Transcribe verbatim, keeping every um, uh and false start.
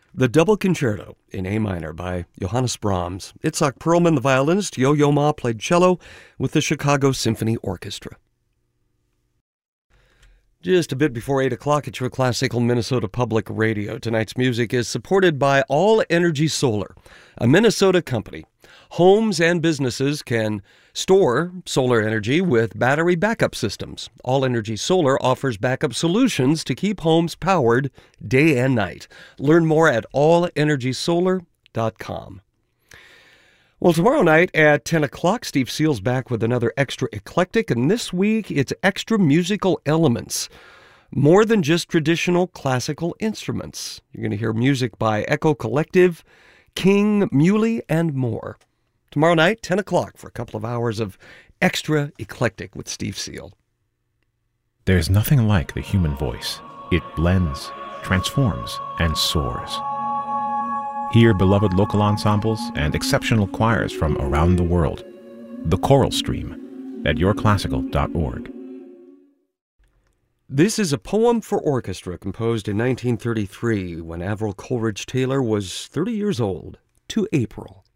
The Double Concerto in A minor by Johannes Brahms. Itzhak Perlman, the violinist, Yo-Yo Ma played cello with the Chicago Symphony Orchestra. Just a bit before eight o'clock at your classical Minnesota Public Radio. Tonight's music is supported by All Energy Solar, a Minnesota company. Homes and businesses can store solar energy with battery backup systems. All Energy Solar offers backup solutions to keep homes powered day and night. Learn more at all energy solar dot com. Well, tomorrow night at ten o'clock, Steve Seal's back with another Extra Eclectic, and this week it's extra musical elements. More than just traditional classical instruments. You're going to hear music by Echo Collective, King Muley, and more. Tomorrow night, ten o'clock, for a couple of hours of Extra Eclectic with Steve Seal. There's nothing like the human voice. It blends, transforms, and soars. Hear beloved local ensembles and exceptional choirs from around the world. The Choral Stream at your classical dot org. This is a poem for orchestra composed in nineteen thirty-three when Avril Coleridge Taylor was thirty years old, to April.